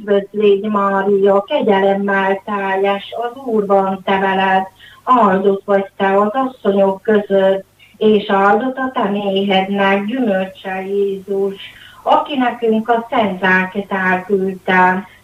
Üdvözlégy Mária, kegyelemmel teljes, az Úr van te veled, áldott vagy te az asszonyok között, és áldott a te méhednek gyümölcse Jézus, aki nekünk a szent lelket elküldte.